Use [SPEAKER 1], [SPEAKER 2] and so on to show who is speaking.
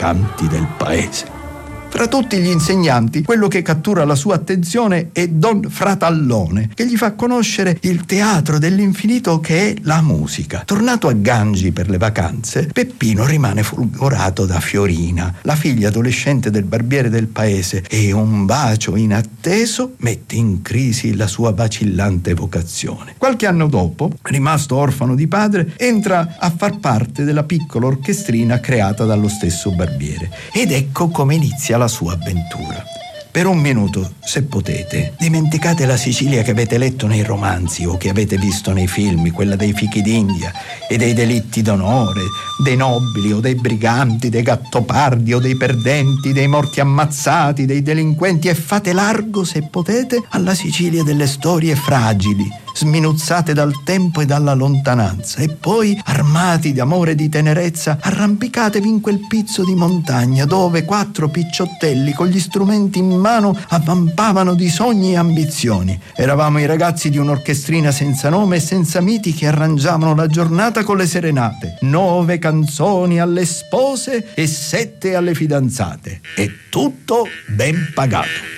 [SPEAKER 1] canti del paese. Fra tutti gli insegnanti, quello che cattura la sua attenzione è Don Fratallone, che gli fa conoscere il teatro dell'infinito che è la musica. Tornato a Gangi per le vacanze, Peppino rimane folgorato da Fiorina, la figlia adolescente del barbiere del paese, e un bacio inatteso mette in crisi la sua vacillante vocazione. Qualche anno dopo, rimasto orfano di padre, entra a far parte della piccola orchestrina creata dallo stesso barbiere. Ed ecco come inizia la sua avventura. Per un minuto, se potete, dimenticate la Sicilia che avete letto nei romanzi o che avete visto nei film, quella dei fichi d'India e dei delitti d'onore, dei nobili o dei briganti, dei gattopardi o dei perdenti, dei morti ammazzati, dei delinquenti, e fate largo, se potete, alla Sicilia delle storie fragili, sminuzzate dal tempo e dalla lontananza, e poi, armati d'amore e di tenerezza, arrampicatevi in quel pizzo di montagna dove 4 picciottelli con gli strumenti in mano avvampavano di sogni e ambizioni. Eravamo i ragazzi di un'orchestrina senza nome e senza miti che arrangiavano la giornata con le serenate. 9 canzoni alle spose e 7 alle fidanzate. E tutto ben pagato.